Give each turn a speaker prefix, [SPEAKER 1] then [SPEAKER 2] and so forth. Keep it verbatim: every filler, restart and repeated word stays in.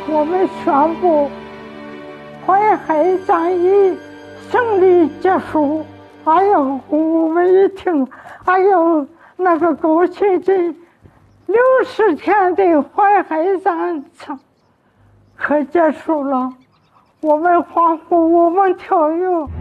[SPEAKER 1] 我们宣布淮海战役胜利结束。哎呦，我们一听，哎呦，那个高兴劲，六十天的淮海战可结束了，我们欢呼，我们跳跃。